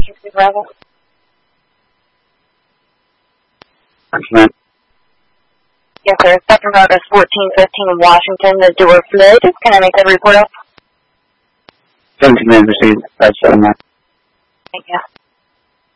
Bravo. Yes, sir. Second route is 1415 Washington, the door flooded. Can I make that report up? 17 received. That's 7. Thank you.